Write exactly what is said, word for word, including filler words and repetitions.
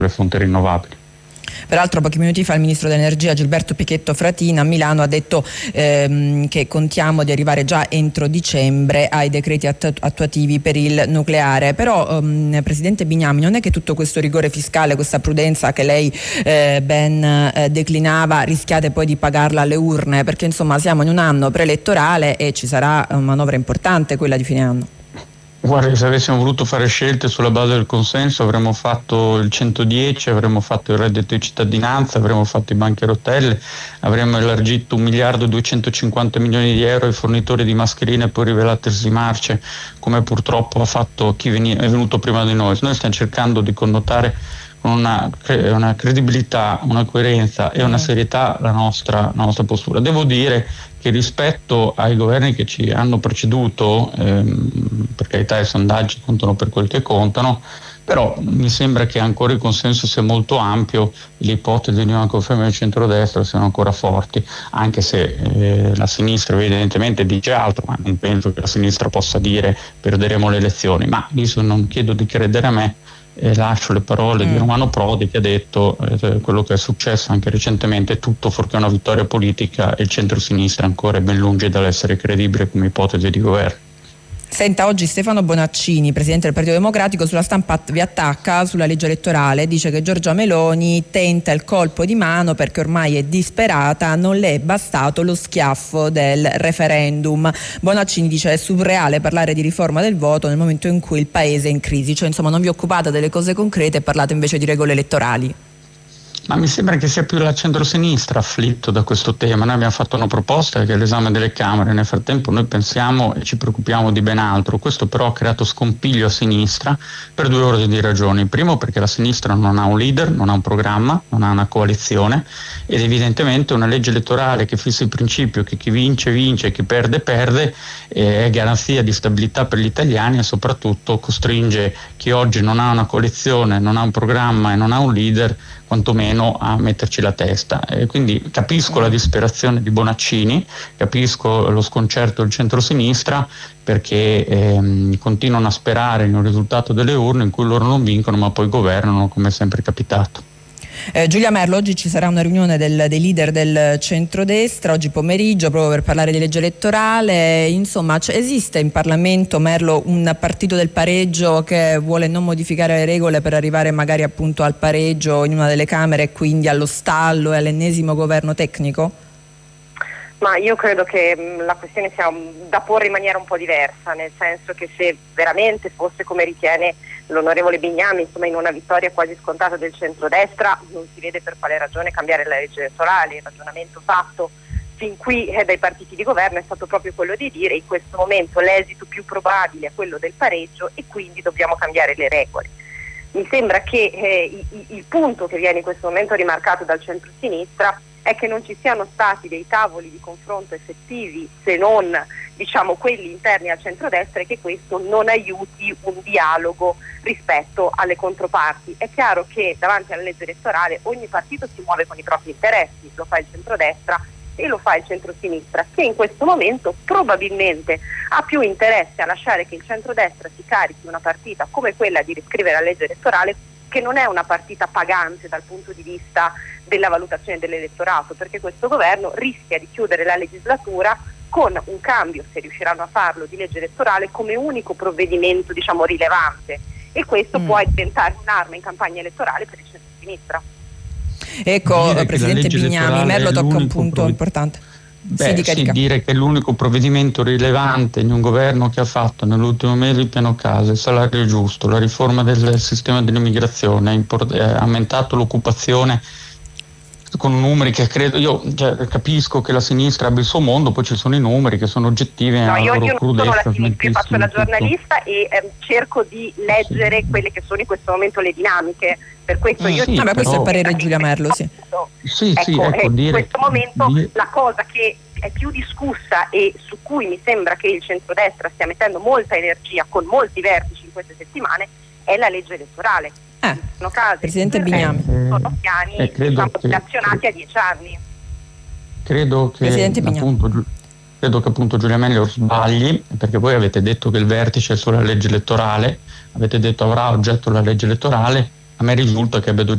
le fonti rinnovabili. Peraltro pochi minuti fa il ministro dell'energia Gilberto Pichetto Fratin a Milano ha detto ehm, che contiamo di arrivare già entro dicembre ai decreti attu- attuativi per il nucleare. Però ehm, Presidente Bignami, non è che tutto questo rigore fiscale, questa prudenza che lei eh, ben eh, declinava, rischiate poi di pagarla alle urne, perché insomma siamo in un anno preelettorale e ci sarà una manovra importante, quella di fine anno. Guarda, se avessimo voluto fare scelte sulla base del consenso avremmo fatto il centodieci, avremmo fatto il reddito di cittadinanza, avremmo fatto i banchi a rotelle, avremmo elargito un miliardo e duecentocinquanta milioni di euro ai fornitori di mascherine e poi rivelatesi marce, come purtroppo ha fatto chi veni- è venuto prima di noi. Noi stiamo cercando di connotare con una, una credibilità, una coerenza e una serietà la nostra, la nostra postura. Devo dire che rispetto ai governi che ci hanno preceduto, ehm, per carità i sondaggi contano per quel che contano, però mi sembra che ancora il consenso sia molto ampio e le ipotesi di una conferma del centrodestra siano ancora forti, anche se eh, la sinistra evidentemente dice altro, ma non penso che la sinistra possa dire perderemo le elezioni, ma io non chiedo di credere a me. E lascio le parole mm. di Romano Prodi, che ha detto eh, quello che è successo anche recentemente: tutto fuorché una vittoria politica e il centro-sinistra ancora è ben lungi dall'essere credibile come ipotesi di governo. Senta, oggi Stefano Bonaccini, presidente del Partito Democratico, sulla stampa vi attacca sulla legge elettorale, dice che Giorgia Meloni tenta il colpo di mano perché ormai è disperata, non le è bastato lo schiaffo del referendum. Bonaccini dice è surreale parlare di riforma del voto nel momento in cui il paese è in crisi, cioè insomma non vi occupate delle cose concrete e parlate invece di regole elettorali. Ma mi sembra che sia più la centrosinistra afflitto da questo tema. Noi abbiamo fatto una proposta che è l'esame delle Camere, nel frattempo noi pensiamo e ci preoccupiamo di ben altro. Questo però ha creato scompiglio a sinistra per due ordini di ragioni. Primo, perché la sinistra non ha un leader, non ha un programma, non ha una coalizione, ed evidentemente una legge elettorale che fissa il principio che chi vince vince e chi perde perde è garanzia di stabilità per gli italiani e soprattutto costringe chi oggi non ha una coalizione, non ha un programma e non ha un leader quantomeno a metterci la testa. E quindi capisco la disperazione di Bonaccini, capisco lo sconcerto del centrosinistra, perché ehm, continuano a sperare in un risultato delle urne in cui loro non vincono ma poi governano, come è sempre capitato. Eh, Giulia Merlo, oggi ci sarà una riunione del, dei leader del centrodestra, oggi pomeriggio, proprio per parlare di legge elettorale. Insomma, cioè, esiste in Parlamento, Merlo, un partito del pareggio che vuole non modificare le regole per arrivare magari appunto al pareggio in una delle Camere e quindi allo stallo e all'ennesimo governo tecnico? Ma io credo che mh, la questione sia um, da porre in maniera un po' diversa, nel senso che se veramente fosse come ritiene l'onorevole Bignami, insomma in una vittoria quasi scontata del centrodestra, non si vede per quale ragione cambiare la legge elettorale. Il ragionamento fatto fin qui eh, dai partiti di governo è stato proprio quello di dire in questo momento l'esito più probabile è quello del pareggio e quindi dobbiamo cambiare le regole. Mi sembra che eh, il, il punto che viene in questo momento rimarcato dal centro-sinistra è che non ci siano stati dei tavoli di confronto effettivi, se non diciamo quelli interni al centrodestra, e che questo non aiuti un dialogo rispetto alle controparti. È chiaro che davanti alla legge elettorale ogni partito si muove con i propri interessi, lo fa il centrodestra e lo fa il centrosinistra, che in questo momento probabilmente ha più interesse a lasciare che il centrodestra si carichi una partita come quella di riscrivere la legge elettorale, che non è una partita pagante dal punto di vista della valutazione dell'elettorato, perché questo governo rischia di chiudere la legislatura con un cambio, se riusciranno a farlo, di legge elettorale come unico provvedimento diciamo rilevante, e questo mm. può diventare un'arma in campagna elettorale per il centro-sinistra. Ecco, Presidente Bignami, Merlo tocca un punto prov- importante. Beh, sì, dica, sì, dica. dire che l'unico provvedimento rilevante di un governo che ha fatto nell'ultimo mese il piano casa, il salario giusto, la riforma del sistema dell'immigrazione, ha, import- ha aumentato l'occupazione con numeri che credo, io cioè, capisco che la sinistra abbia il suo mondo, poi ci sono i numeri che sono oggettivi. No, io, io non sono la sinistra, io faccio la giornalista e eh, cerco di leggere sì. quelle che sono in questo momento le dinamiche, per questo io sì, ma questo è il parere di Giulia Merlo, sì. Sì, ecco, sì, ecco, in dire, questo momento dire... la cosa che è più discussa e su cui mi sembra che il centrodestra stia mettendo molta energia con molti vertici in queste settimane è la legge elettorale. Eh, sono casi, Presidente Bignami. sono piani eh, diciamo, che, azionati a dieci anni. Credo che appunto, credo che appunto Giulia Mello sbagli, perché voi avete detto che il vertice è sulla legge elettorale, avete detto avrà oggetto la legge elettorale. A me risulta che abbia